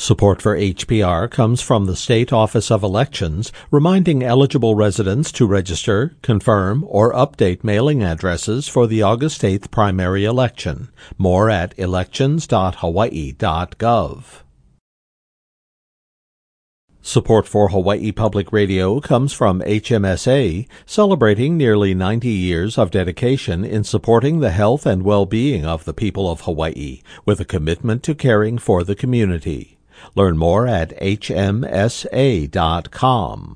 Support for HPR comes from the State Office of Elections, reminding eligible residents to register, confirm, or update mailing addresses for the August 8th primary election. More at elections.hawaii.gov. Support for Hawaii Public Radio comes from HMSA, celebrating nearly 90 years of dedication in supporting the health and well-being of the people of Hawaii, with a commitment to caring for the community. Learn more at hmsa.com.